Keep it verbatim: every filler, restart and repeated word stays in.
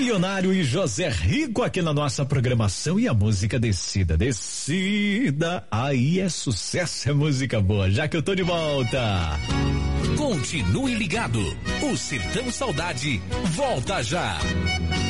Milionário e José Rico aqui na nossa programação e a música Descida, Descida, aí é sucesso, é música boa, já que eu tô de volta. Continue ligado, o Sertão Saudade volta já.